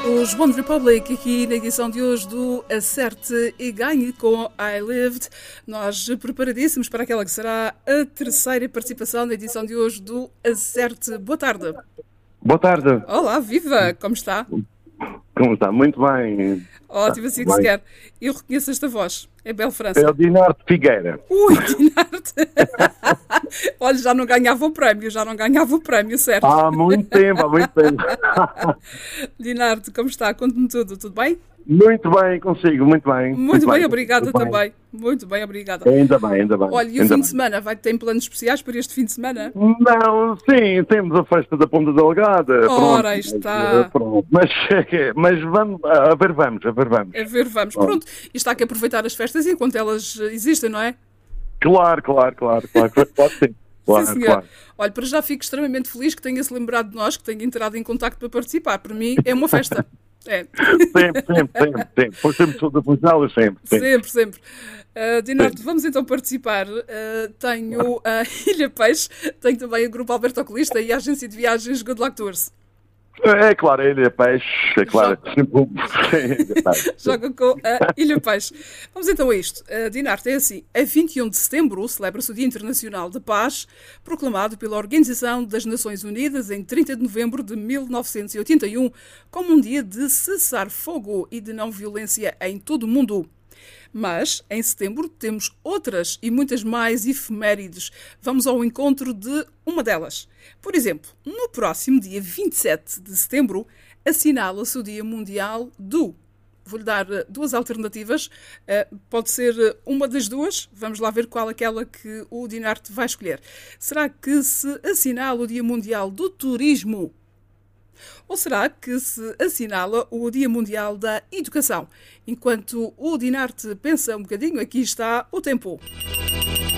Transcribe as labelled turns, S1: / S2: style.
S1: Os One Republic aqui na edição de hoje do Acerte e Ganhe com I Lived. Nós preparadíssimos para aquela que será a terceira participação na edição de hoje do Acerte. Boa tarde.
S2: Boa tarde.
S1: Olá, viva! Como está?
S2: Como está? Muito bem.
S1: Ótimo, assim que se quer. Eu reconheço esta voz. É Bel França.
S2: É o Dinarte Figueira.
S1: Ui, Dinarte! Olha, já não ganhava o prémio, certo?
S2: Há muito tempo.
S1: Dinarte, como está? Conte-me tudo bem?
S2: Muito bem, consigo, muito bem.
S1: Muito bem, obrigada também. Muito bem, obrigada.
S2: Ainda bem.
S1: Olha, e o fim de semana? Tem planos especiais para este fim de semana?
S2: Não, sim, temos a festa da Ponta Delgada.
S1: Ora, aí está.
S2: Pronto. Mas vamos, a ver vamos.
S1: Pronto, e está que aproveitar as festas enquanto elas existem, não é?
S2: Claro, sim. Claro,
S1: Sim, senhor.
S2: claro.
S1: Olha, para já fico extremamente feliz que tenha-se lembrado de nós, que tenha entrado em contacto para participar. Para mim é uma festa. É.
S2: Sempre. Pois sempre tudo a puxá-las, sempre.
S1: Sempre. Dinarte, vamos então participar. Tenho a Ilha Peixe, tenho também o Grupo Alberto Oculista e a agência de viagens Good Luck Tours.
S2: É claro, a Ilha Peixe, é claro.
S1: Joga com a Ilha Peixe. Vamos então a isto. Dinarte, é assim, a 21 de setembro celebra-se o Dia Internacional da Paz, proclamado pela Organização das Nações Unidas em 30 de novembro de 1981, como um dia de cessar-fogo e de não violência em todo o mundo. Mas, em setembro, temos outras e muitas mais efemérides. Vamos ao encontro de uma delas. Por exemplo, no próximo dia 27 de setembro, assinala-se o Dia Mundial do... Vou-lhe dar duas alternativas. Pode ser uma das duas. Vamos lá ver qual aquela que o Dinarte vai escolher. Será que se assinala o Dia Mundial do Turismo? Ou será que se assinala o Dia Mundial da Educação? Enquanto o Dinarte pensa um bocadinho, aqui está o tempo.